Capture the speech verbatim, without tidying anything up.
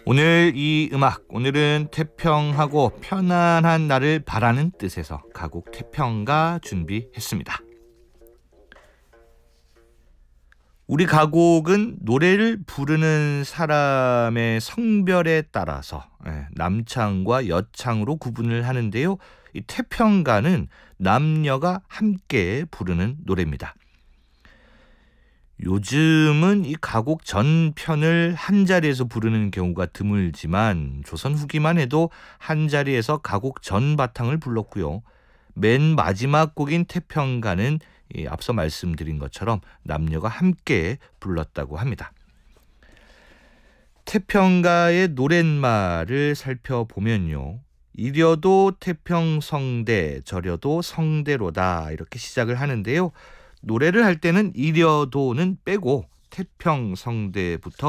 오늘 이 음악, 오늘은 태평하고 편안한 날을 바라는 뜻에서 가곡 태평가 준비했습니다. 우리 가곡은 노래를 부르는 사람의 성별에 따라서 남창과 여창으로 구분을 하는데요. 이 태평가는 남녀가 함께 부르는 노래입니다. 요즘은 이 가곡 전편을 한 자리에서 부르는 경우가 드물지만 조선 후기만 해도 한 자리에서 가곡 전 바탕을 불렀고요. 맨 마지막 곡인 태평가는 이 앞서 말씀드린 것처럼 남녀가 함께 불렀다고 합니다. 태평가의 노랫말을 살펴보면요. 이려도 태평성대, 저려도 성대로다 이렇게 시작을 하는데요. 노래를 할 때는 이려도는 빼고 태평성대부터